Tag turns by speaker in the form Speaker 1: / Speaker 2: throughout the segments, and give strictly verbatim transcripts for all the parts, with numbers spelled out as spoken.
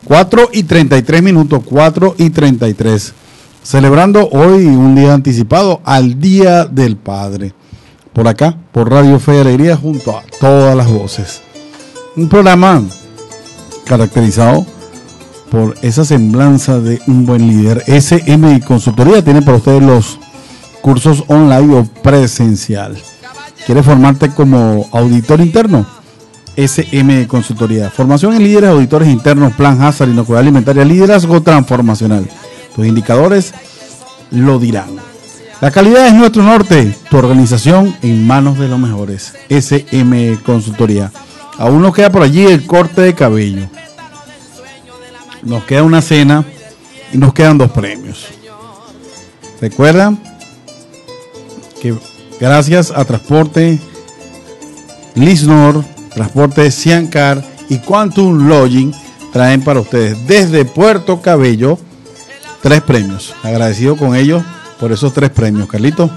Speaker 1: cuatro y treinta y tres minutos, cuatro y treinta y tres. Celebrando hoy un día anticipado al Día del Padre. Por acá, por Radio Fe y Alegría, junto a todas las voces. Un programa caracterizado por esa semblanza de un buen líder. S M Consultoría tiene para ustedes los cursos online o presencial. ¿Quieres formarte como auditor interno? S M Consultoría. Formación en líderes, auditores internos, plan Hazard, inocuidad alimentaria, liderazgo transformacional. Tus indicadores lo dirán. La calidad es nuestro norte. Tu organización en manos de los mejores. S M Consultoría. Aún nos queda por allí el corte de cabello. Nos queda una cena y nos quedan dos premios. Recuerda que gracias a Transporte Lisnor, Transporte Ciancar y Quantum Lodging traen para ustedes desde Puerto Cabello tres premios. Agradecido con ellos por esos tres premios, Carlito.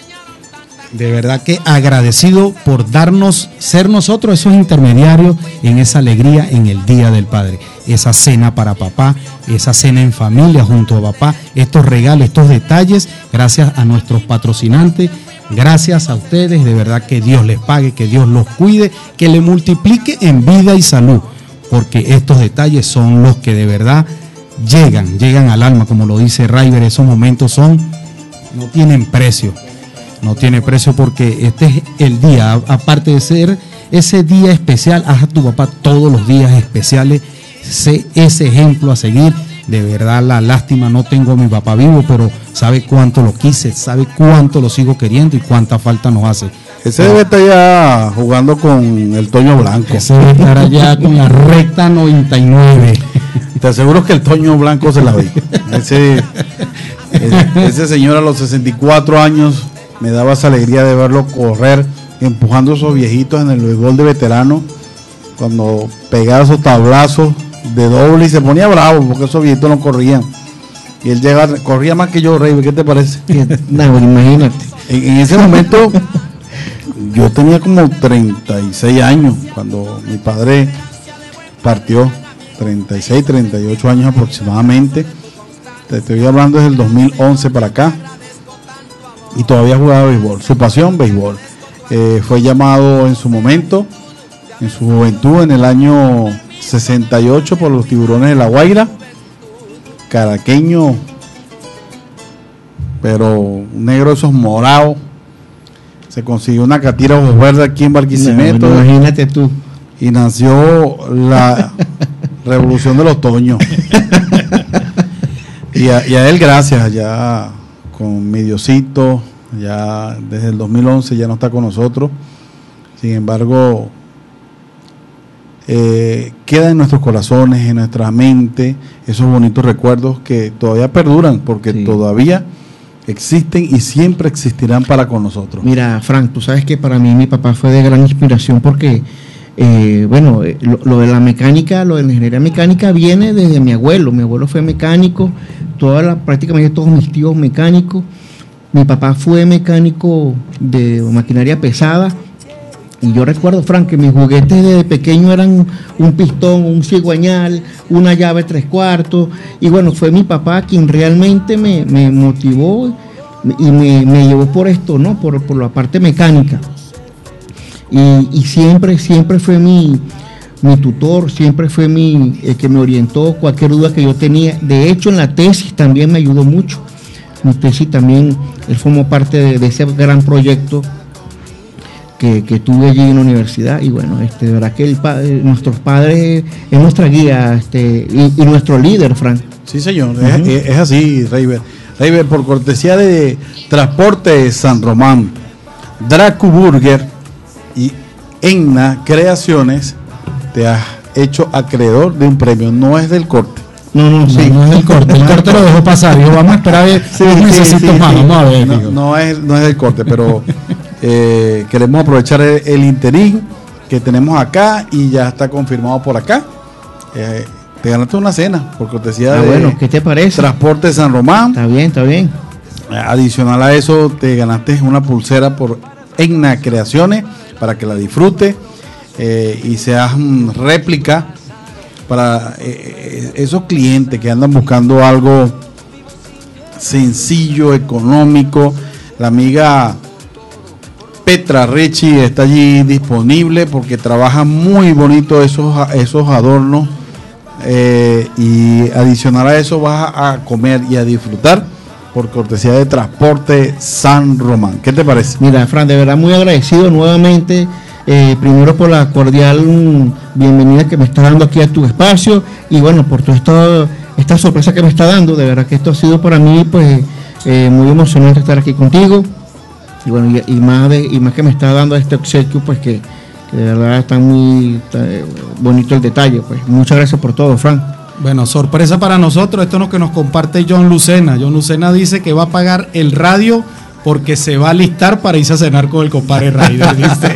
Speaker 2: De verdad que agradecido por darnos, ser nosotros esos intermediarios en esa alegría en el Día del Padre. Esa cena para papá, esa cena en familia junto a papá, estos regalos, estos detalles, gracias a nuestros patrocinantes, gracias a ustedes, de verdad que Dios les pague, que Dios los cuide, que le multiplique en vida y salud, porque estos detalles son los que de verdad llegan, llegan al alma, como lo dice Raiver, esos momentos son, no tienen precio. No tiene precio porque este es el día, aparte de ser ese día especial, haz a tu papá todos los días especiales, sé ese ejemplo a seguir. De verdad, la lástima, no tengo a mi papá vivo, pero sabe cuánto lo quise, sabe cuánto lo sigo queriendo y cuánta falta nos hace.
Speaker 1: Ese debe estar ya jugando con el Toño Blanco.
Speaker 2: Ese debe estar allá con la recta noventa y nueve.
Speaker 1: Te aseguro que el Toño Blanco se la vi. Ese, ese señor a los sesenta y cuatro años me daba esa alegría de verlo correr, empujando a esos viejitos en el béisbol de veterano, cuando pegaba esos tablazos de doble y se ponía bravo, porque esos viejitos no corrían. Y él llegaba, corría más que yo, Rey, ¿qué te parece?
Speaker 2: No, imagínate.
Speaker 1: En, en ese momento, yo tenía como treinta y seis años, cuando mi padre partió, treinta y seis, treinta y ocho años aproximadamente. Te estoy hablando desde el dos mil once para acá. Y todavía jugaba béisbol, su pasión béisbol. Eh, fue llamado en su momento, en su juventud, en el año sesenta y ocho por los Tiburones de La Guaira, caraqueño, pero un negro de esos morados. Se consiguió una catira ojos verdes aquí en Barquisimeto.
Speaker 2: No, imagínate tú.
Speaker 1: Y nació la revolución de los Toños. y, a, y a él gracias, ya con mi Diosito, ya desde el dos mil once ya no está con nosotros. Sin embargo, eh, queda en nuestros corazones, en nuestra mente, esos bonitos recuerdos que todavía perduran, porque sí, todavía existen y siempre existirán para con nosotros.
Speaker 3: Mira, Frank, tú sabes que para mí mi papá fue de gran inspiración porque, eh, bueno, lo, lo de la mecánica, lo de la ingeniería mecánica viene desde mi abuelo. Mi abuelo fue mecánico, toda la, prácticamente todos mis tíos mecánicos. Mi papá fue mecánico de maquinaria pesada. Y yo recuerdo, Frank, que mis juguetes desde pequeño eran un pistón, un cigüeñal, una llave tres cuartos. Y bueno, fue mi papá quien realmente me, me motivó y me, me llevó por esto, ¿no? Por, por la parte mecánica. Y, y siempre, siempre fue mi, mi tutor, siempre fue mi, el que me orientó cualquier duda que yo tenía. De hecho, en la tesis también me ayudó mucho. Mi tesis también, él formó parte de, de ese gran proyecto Que, que tuve allí en la universidad. Y bueno, este, de verdad que el padre, nuestros padres es nuestra guía, este, y, y nuestro líder, Frank.
Speaker 1: Sí, señor, uh-huh. es, es así, Reiber. Reiber, por cortesía de Transporte San Román, Dracu Burger y Enna Creaciones, te has hecho acreedor de un premio. No es del corte.
Speaker 2: No, no, sí, no, no es del corte. El corte lo dejó pasar. Dijo, vamos a esperar a ver
Speaker 1: sí,
Speaker 2: sí, necesito sí, más. Sí. Vamos a ver.
Speaker 1: No, no, es, no es del corte, pero Eh, queremos aprovechar el, el interín que tenemos acá y ya está confirmado por acá. Eh, te ganaste una cena por cortesía
Speaker 3: ah,
Speaker 1: de
Speaker 3: bueno, ¿qué te parece?
Speaker 1: Transporte San Román.
Speaker 3: Está bien, está bien.
Speaker 1: Adicional a eso, te ganaste una pulsera por Enna Creaciones para que la disfrutes eh, y seas réplica para eh, esos clientes que andan buscando algo sencillo, económico. La amiga Petra Rechi está allí disponible porque trabaja muy bonito esos, esos adornos, eh, y adicional a eso vas a comer y a disfrutar por cortesía de Transporte San Román. ¿Qué te parece?
Speaker 3: Mira, Fran, de verdad muy agradecido nuevamente, eh, primero por la cordial mm, bienvenida que me está dando aquí a tu espacio, y bueno, por toda esta, esta sorpresa que me está dando. De verdad que esto ha sido para mí pues eh, muy emocionante estar aquí contigo, y bueno, y, y, más de, y más que me está dando este obsequio, pues que, que de verdad está muy está, eh, bonito el detalle. Pues muchas gracias por todo, Fran.
Speaker 2: Bueno, sorpresa para nosotros, esto es lo que nos comparte John Lucena. John Lucena dice que va a pagar el radio porque se va a alistar para irse a cenar con el compadre Raider, dice.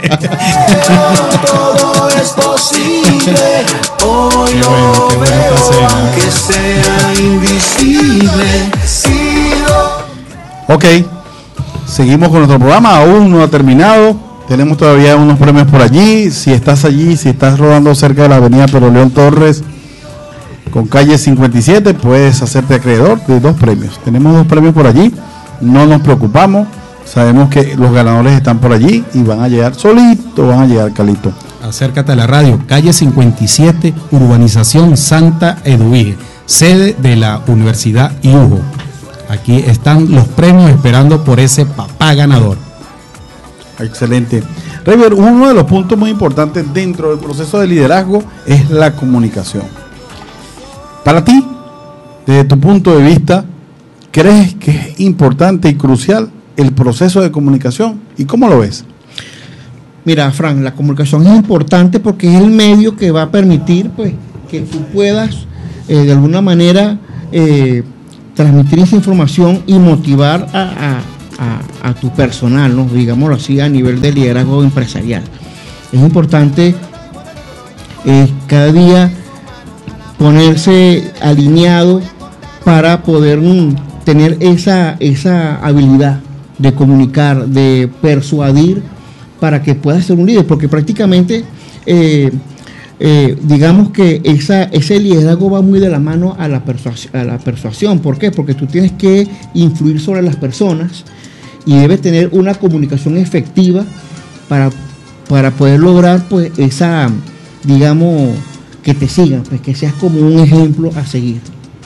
Speaker 4: Todo es posible, hoy
Speaker 2: Qué bueno, qué bueno esta cena.
Speaker 4: aunque sea invisible, si lo...
Speaker 1: Ok, seguimos con nuestro programa, aún no ha terminado, tenemos todavía unos premios por allí. Si estás allí, si estás rodando cerca de la avenida Pedro León Torres con calle cincuenta y siete, puedes hacerte acreedor de dos premios. Tenemos dos premios por allí, no nos preocupamos, sabemos que los ganadores están por allí y van a llegar solitos, van a llegar, Calito.
Speaker 2: Acércate a la radio, calle cincuenta y siete, urbanización Santa Eduige, sede de la Universidad I U J O. Aquí están los premios esperando por ese papá ganador.
Speaker 1: Excelente. River, uno de los puntos muy importantes dentro del proceso de liderazgo es la comunicación. Para ti, desde tu punto de vista, ¿crees que es importante y crucial el proceso de comunicación? ¿Y cómo lo ves?
Speaker 3: Mira, Fran, la comunicación es importante porque es el medio que va a permitir pues que tú puedas eh, de alguna manera eh, transmitir esa información y motivar a, a, a, a tu personal, ¿no? Digámoslo así, a nivel de liderazgo empresarial. Es importante eh, cada día ponerse alineado para poder mm, tener esa, esa habilidad de comunicar, de persuadir, para que puedas ser un líder, porque prácticamente eh, eh, digamos que esa, ese liderazgo va muy de la mano a la, persuasión, a la persuasión. ¿Por qué? Porque tú tienes que influir sobre las personas y debes tener una comunicación efectiva para, para poder lograr pues esa, digamos, que te sigan, pues que seas como un ejemplo a seguir.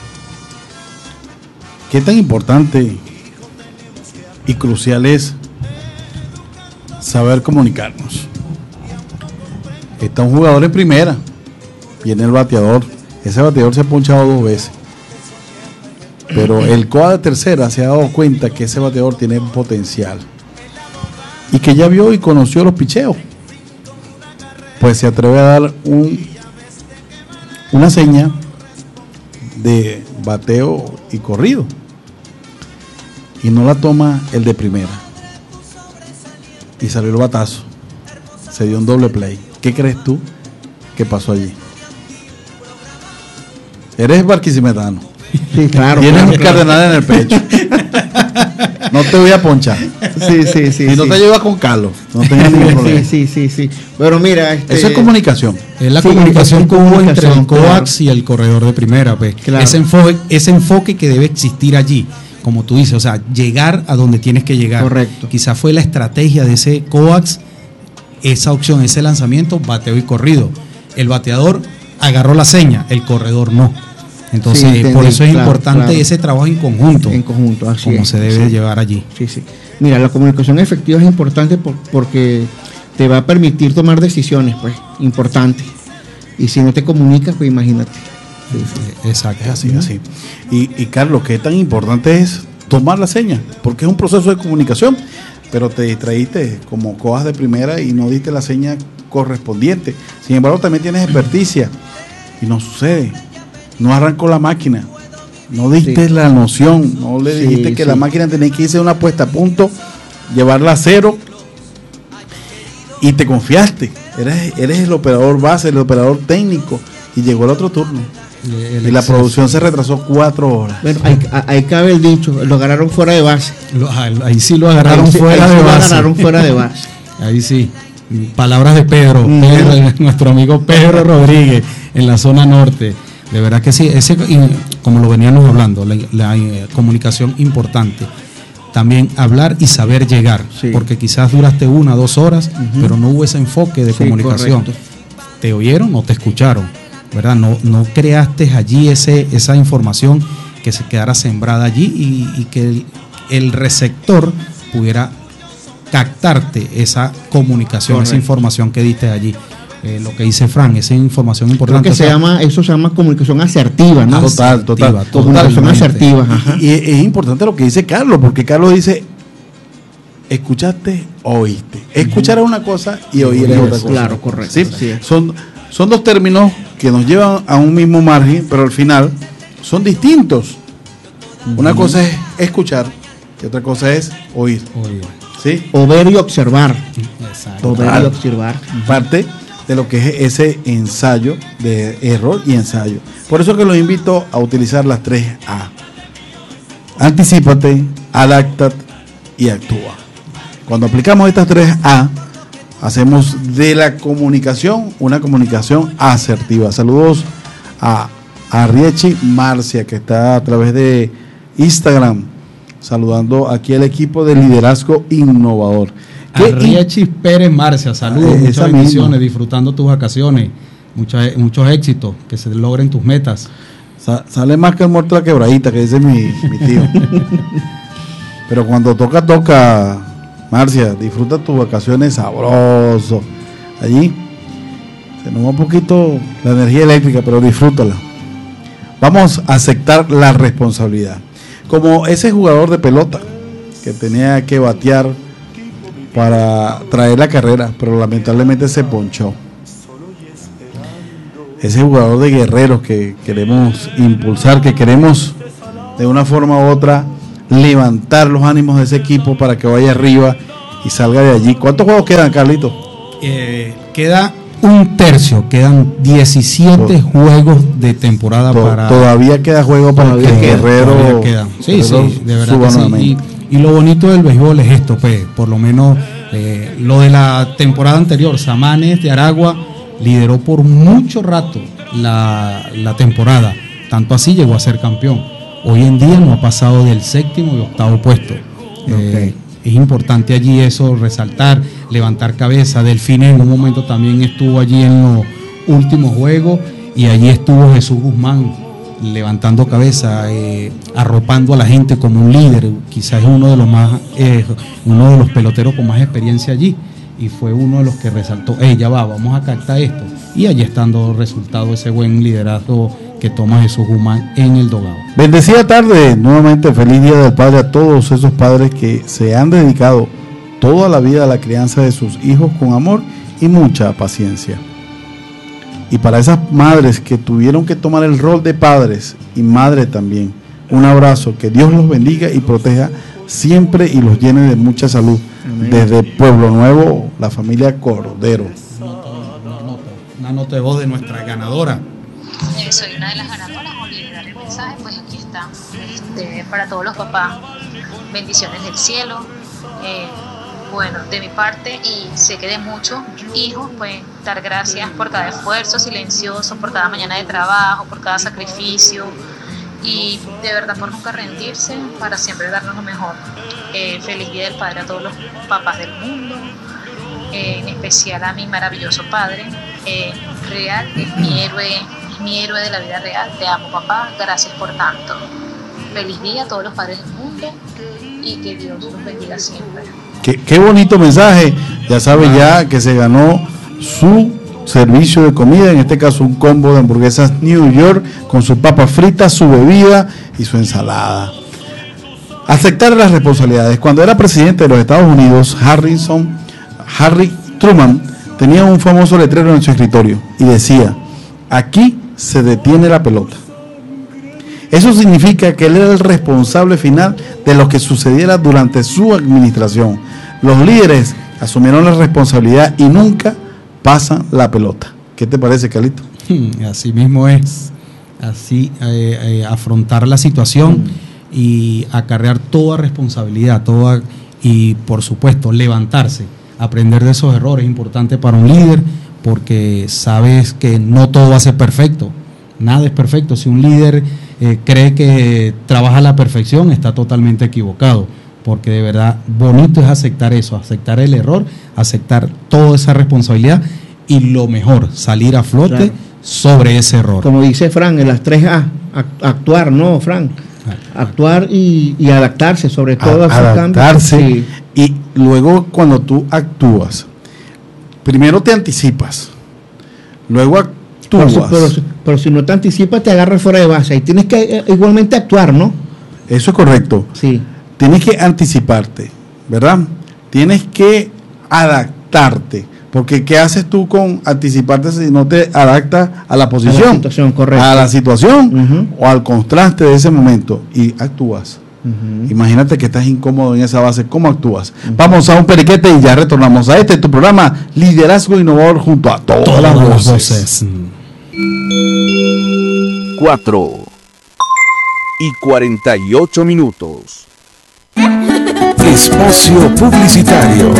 Speaker 1: ¿Qué tan importante y crucial es saber comunicarnos? Está un jugador en primera, viene el bateador, ese bateador se ha ponchado dos veces, pero el coa de tercera se ha dado cuenta que ese bateador tiene potencial y que ya vio y conoció los picheos, pues se atreve a dar un una seña de bateo y corrido y no la toma el de primera y salió el batazo, se dio un doble play. ¿Qué crees tú que pasó allí? Eres barquisimetano,
Speaker 3: Sí, claro.
Speaker 1: tienes
Speaker 3: claro,
Speaker 1: un
Speaker 3: claro.
Speaker 1: cardenal en el pecho, no te voy a ponchar.
Speaker 3: Sí, sí, sí.
Speaker 1: Y no
Speaker 3: sí.
Speaker 1: te llevas con Carlos, no tengas ningún problema.
Speaker 3: Sí, sí, sí, sí. Pero mira, este,
Speaker 1: Eso es comunicación.
Speaker 2: Es la
Speaker 3: Sí,
Speaker 2: comunicación
Speaker 3: es
Speaker 2: que hubo entre
Speaker 3: comunicación,
Speaker 2: el coax
Speaker 3: claro.
Speaker 2: y el corredor de primera, pues.
Speaker 3: Claro.
Speaker 2: Ese enfoque, ese enfoque que debe existir allí, como tú dices, o sea, llegar a donde tienes que llegar.
Speaker 3: Correcto.
Speaker 2: Quizás fue la estrategia de ese coax, esa opción, ese lanzamiento, bateo y corrido. El bateador agarró la seña, el corredor no. Entonces,
Speaker 3: Sí, entendí,
Speaker 2: por eso es
Speaker 3: claro,
Speaker 2: importante
Speaker 3: claro.
Speaker 2: ese trabajo en conjunto,
Speaker 3: en conjunto, así
Speaker 2: como
Speaker 3: es,
Speaker 2: se debe
Speaker 3: sí.
Speaker 2: llevar allí.
Speaker 3: Sí, sí. Mira, la comunicación efectiva es importante por- porque te va a permitir tomar decisiones, pues, importantes. Y si no te comunicas, pues imagínate. Sí, sí.
Speaker 2: Exacto.
Speaker 1: Es así, así. Y, y Carlos, ¿qué tan importante es tomar la seña? Porque es un proceso de comunicación, pero te distraíste como cojas de primera y no diste la seña correspondiente. Sin embargo, también tienes experticia y no sucede. No arrancó la máquina, no diste
Speaker 3: Sí.
Speaker 1: la noción, no le
Speaker 3: Sí,
Speaker 1: dijiste que
Speaker 3: sí.
Speaker 1: la máquina tenía que irse a una puesta a punto, llevarla a cero y te confiaste. Eres, eres el operador base, el operador técnico y llegó el otro turno.
Speaker 2: El
Speaker 1: Y la
Speaker 2: exceso.
Speaker 1: producción se retrasó cuatro horas.
Speaker 3: Bueno, ahí, ahí cabe el dicho, lo agarraron fuera de base.
Speaker 2: Lo- ahí sí lo agarraron
Speaker 3: Ahí sí-
Speaker 2: fuera
Speaker 3: ahí sí
Speaker 2: de
Speaker 3: lo
Speaker 2: base.
Speaker 3: agarraron fuera de base.
Speaker 2: Ahí sí. Palabras de Pedro,
Speaker 3: Mm.
Speaker 2: Pedro, nuestro amigo Pedro Rodríguez. en la zona norte. De verdad que sí, ese, como lo veníamos hablando, la, la eh, comunicación importante. También hablar y saber llegar, sí. porque quizás duraste una, dos horas, uh-huh. pero no hubo ese enfoque de sí, comunicación. Correcto. ¿Te oyeron o te escucharon? ¿Verdad? No, no creaste allí ese, esa información que se quedara sembrada allí y, y que el, el receptor pudiera captarte esa comunicación, correcto. Esa información que diste allí. Eh, lo que dice Fran, esa información importante.
Speaker 3: Creo que se llama, eso se llama comunicación asertiva, ¿no?
Speaker 1: Total, total.
Speaker 3: total comunicación asertiva. Ajá.
Speaker 1: Y, y es importante lo que dice Carlos, porque Carlos dice, escuchaste, oíste. Escuchar es una cosa y oír es otra cosa.
Speaker 3: Claro, correcto.
Speaker 1: ¿Sí? Sí. Son, son dos términos que nos llevan a un mismo margen, pero al final son distintos. Uh-huh. Una cosa es escuchar y otra cosa es oír.
Speaker 3: Oír.
Speaker 1: ¿Sí?
Speaker 3: O ver y observar.
Speaker 1: Exacto.
Speaker 3: O ver y observar.
Speaker 1: Parte de lo que es ese ensayo de error y ensayo. Por eso que los invito a utilizar las tres A. Anticípate, adáctate y actúa. Cuando aplicamos estas tres A, hacemos de la comunicación una comunicación asertiva. Saludos a Arriechi Marcia, que está a través de Instagram, saludando aquí al equipo de liderazgo innovador.
Speaker 2: Arriechi Pérez Marcia, saludos, eh, muchas bendiciones, disfrutando tus vacaciones, muchas, muchos éxitos, que se logren tus metas.
Speaker 1: Sa- sale más que el muerto la quebradita, que dice mi, mi tío. Pero cuando toca, toca, Marcia, disfruta tus vacaciones sabroso. Allí se nos va un poquito la energía eléctrica, pero disfrútala. Vamos a aceptar la responsabilidad. Como ese jugador de pelota que tenía que batear para traer la carrera, pero lamentablemente se ponchó. Ese jugador de guerreros que queremos impulsar, que queremos de una forma u otra levantar los ánimos de ese equipo para que vaya arriba y salga de allí. ¿Cuántos juegos quedan, Carlito?
Speaker 2: Eh, queda un tercio, quedan diecisiete Todo. juegos de temporada
Speaker 1: Todo,
Speaker 2: para...
Speaker 1: Todavía queda juego para que Guerrero...
Speaker 2: Sí, sí, de verdad que sí. Y, y lo bonito del béisbol es esto, pues, por lo menos eh, lo de la temporada anterior, Samanes de Aragua lideró por mucho rato la, la temporada, tanto así llegó a ser campeón. Hoy en día no ha pasado del séptimo y octavo puesto. Okay. Eh, es importante allí eso, resaltar, levantar cabeza. Delfines en un momento también estuvo allí en los últimos juegos y allí estuvo Jesús Guzmán levantando cabeza, eh, arropando a la gente como un líder. Quizás es uno de los más, eh, uno de los peloteros con más experiencia allí. Y fue uno de los que resaltó, hey, ya va, vamos a captar esto. Y allí está dando resultado ese buen liderazgo que toma Jesús Guzmán en el dogado.
Speaker 1: Bendecida tarde, nuevamente feliz Día del Padre a todos esos padres que se han dedicado toda la vida a la crianza de sus hijos con amor y mucha paciencia. Y para esas madres que tuvieron que tomar el rol de padres y madre también, un abrazo, que Dios los bendiga y proteja siempre y los llene de mucha salud. Amén. Desde Pueblo Nuevo, la familia Cordero.
Speaker 2: Una nota, una nota, una nota de voz de nuestra ganadora.
Speaker 5: Eh, soy una de las ganadoras, olvidé dar el mensaje, pues aquí está. Este, para todos los papás, bendiciones del cielo. Eh, bueno, de mi parte, y sé que de muchos hijos, pues dar gracias por cada esfuerzo silencioso, por cada mañana de trabajo, por cada sacrificio. Y de verdad por nunca rendirse, para siempre darnos lo mejor. Eh, feliz Día del Padre a todos los papás del mundo, eh, en especial a mi maravilloso padre, eh, real, es mi héroe, es mi héroe de la vida real. Te amo, papá, gracias por tanto. Feliz día a todos los padres del mundo y que Dios los bendiga siempre.
Speaker 1: Qué, qué bonito mensaje. Ya sabe ya que se ganó su servicio de comida, en este caso un combo de hamburguesas New York con sus papas fritas, su bebida y su ensalada. Aceptar las responsabilidades. Cuando era presidente de los Estados Unidos, Harrison, Harry Truman tenía un famoso letrero en su escritorio y decía: aquí se detiene la pelota. Eso significa que él era el responsable final de lo que sucediera durante su administración. Los líderes asumieron la responsabilidad y nunca pasan la pelota. ¿Qué te parece, Carlito?
Speaker 2: Así mismo es. Así eh, eh, afrontar la situación mm. y acarrear toda responsabilidad, toda, y por supuesto levantarse, aprender de esos errores, importante para un líder, porque sabes que no todo va a ser perfecto, nada es perfecto. Si un líder eh, cree que trabaja a la perfección, está totalmente equivocado, porque de verdad bonito es aceptar eso, aceptar el error, aceptar toda esa responsabilidad y lo mejor, salir a flote claro. sobre ese error.
Speaker 3: Como dice Fran, en las tres A, actuar, ¿no, Fran? Actuar y, y adaptarse, sobre todo a, a esos cambios.
Speaker 1: Adaptarse, sí. Y luego cuando tú actúas, primero te anticipas, luego actúas.
Speaker 3: Pero, pero, pero si no te anticipas, te agarras fuera de base. Y tienes que eh, igualmente actuar, ¿no?
Speaker 1: Eso es correcto.
Speaker 3: Sí.
Speaker 1: Tienes que anticiparte, ¿verdad? Tienes que adaptarte. Porque ¿qué haces tú con anticiparte si no te adaptas a la posición? A la
Speaker 3: situación, correcto.
Speaker 1: A la situación uh-huh. o al contraste de ese momento y actúas. Uh-huh. Imagínate que estás incómodo en esa base, ¿cómo actúas? Uh-huh. Vamos a un periquete y ya retornamos a este, tu programa Liderazgo Innovador junto a todas, todas las voces. voces.
Speaker 6: Cuatro y cuarenta y ocho minutos. Espacio publicitario.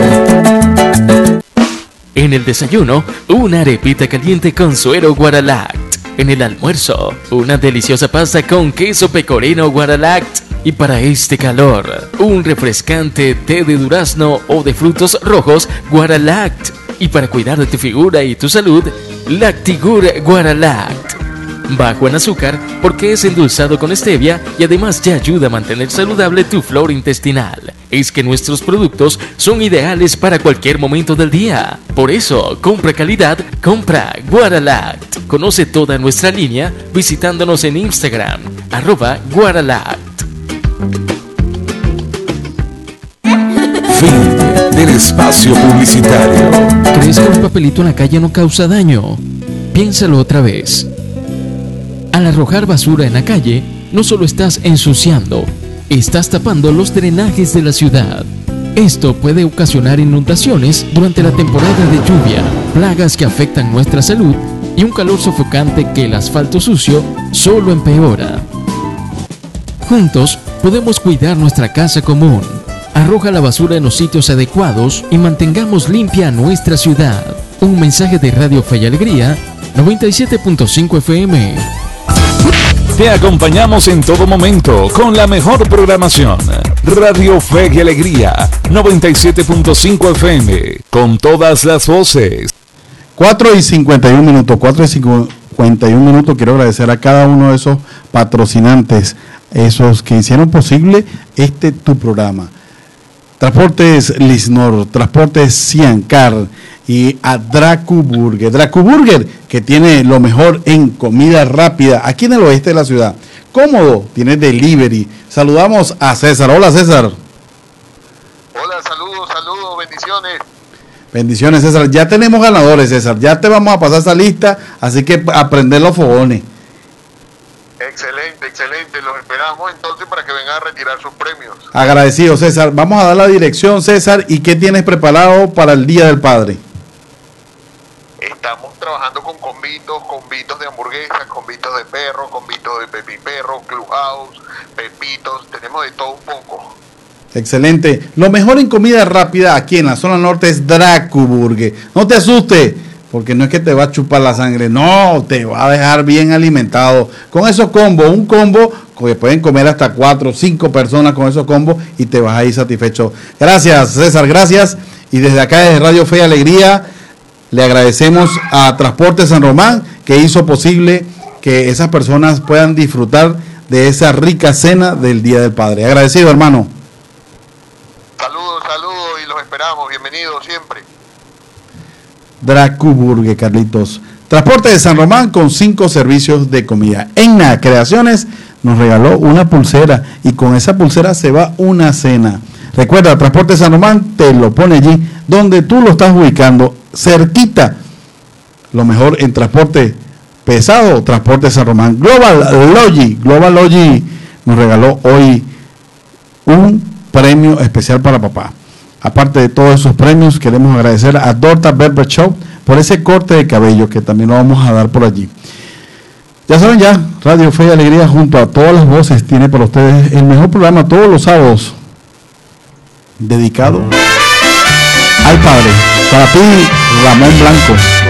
Speaker 7: En el desayuno, una arepita caliente con suero Guaralact. En el almuerzo, una deliciosa pasta con queso pecorino Guaralact. Y para este calor, un refrescante té de durazno o de frutos rojos Guaralact. Y para cuidar de tu figura y tu salud, Lactigur Guaralact. Bajo en azúcar porque es endulzado con stevia y además ya ayuda a mantener saludable tu flora intestinal. Es que nuestros productos son ideales para cualquier momento del día. Por eso, compra calidad, compra Guaralact. Conoce toda nuestra línea visitándonos en Instagram, arroba Guaralact.
Speaker 6: Fin del espacio publicitario.
Speaker 7: ¿Crees que un papelito en la calle no causa daño? Piénsalo otra vez. Al arrojar basura en la calle, no solo estás ensuciando, estás tapando los drenajes de la ciudad. Esto puede ocasionar inundaciones durante la temporada de lluvia, plagas que afectan nuestra salud y un calor sofocante que el asfalto sucio solo empeora. Juntos podemos cuidar nuestra casa común. Arroja la basura en los sitios adecuados y mantengamos limpia nuestra ciudad. Un mensaje de Radio Fe y Alegría, noventa y siete punto cinco F M.
Speaker 6: Te acompañamos en todo momento con la mejor programación. Radio Fe y Alegría, noventa y siete punto cinco F M, con todas las voces.
Speaker 1: cuatro y cincuenta y un minutos, cuatro y cincuenta y un minutos. Quiero agradecer a cada uno de esos patrocinantes, esos que hicieron posible este tu programa. Transportes Lisnor, Transportes Ciancar y a Dracu Burger. Dracu Burger, que tiene lo mejor en comida rápida aquí en el oeste de la ciudad. Cómodo, tiene delivery. Saludamos a César. Hola, César.
Speaker 8: Hola, saludos, saludos, bendiciones.
Speaker 1: Bendiciones, César. Ya tenemos ganadores, César. Ya te vamos a pasar esa lista, así que aprender los fogones.
Speaker 8: Excelente, excelente. Los esperamos entonces para que vengan a retirar sus premios.
Speaker 1: Agradecido, César. Vamos a dar la dirección, César. ¿Y qué tienes preparado para el Día del Padre?
Speaker 8: Estamos trabajando con convitos, convitos de hamburguesas, convitos de perro, convitos de pepiperro, clubhouse, pepitos. Tenemos de todo un poco.
Speaker 1: Excelente. Lo mejor en comida rápida aquí en la zona norte es Dracu Burger. No te asustes, porque no es que te va a chupar la sangre, no, te va a dejar bien alimentado. Con esos combos, un combo que pueden comer hasta cuatro o cinco personas con esos combos y te vas a ir satisfecho. Gracias, César, gracias. Y desde acá, desde Radio Fe y Alegría, le agradecemos a Transporte San Román, que hizo posible que esas personas puedan disfrutar de esa rica cena del Día del Padre. Agradecido, hermano.
Speaker 8: Saludos, saludos y los esperamos. Bienvenidos siempre.
Speaker 1: Dracu Burger, Carlitos. Transporte de San Román con cinco servicios de comida. Enna Creaciones nos regaló una pulsera y con esa pulsera se va una cena. Recuerda, Transporte de San Román te lo pone allí donde tú lo estás ubicando, cerquita. Lo mejor en transporte pesado, Transporte de San Román. Global Logi, Global Logi nos regaló hoy un premio especial para papá. Aparte de todos esos premios, queremos agradecer a Dorta Barber Shop por ese corte de cabello que también lo vamos a dar por allí. Ya saben ya, Radio Fe y Alegría junto a todas las voces tiene para ustedes el mejor programa todos los sábados dedicado al Padre. Para ti, Ramón Blanco.